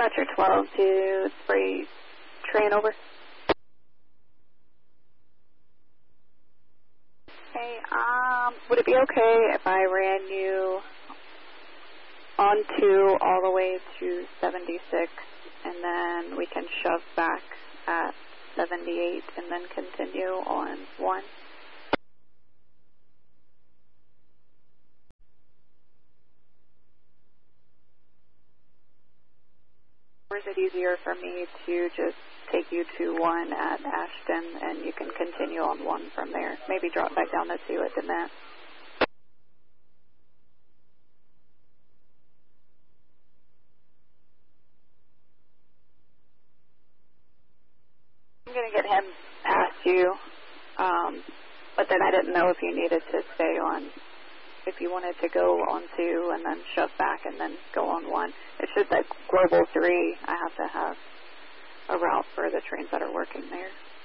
Dispatcher 12 to spray train over. Hey, would it be okay if I ran you on 2 all the way to 76 and then we can shove back at 78 and then continue on 1? Or is it easier for me to just take you to 1 at Ashton and you can continue on 1 from there? Maybe drop back down to 2 at DeMette. I'm going to get him past you, but then I didn't know if you needed to stay on, if you wanted to go on 2 and then shove back and then go on 1. It's just that Global 3, I have to have a route for the trains that are working there.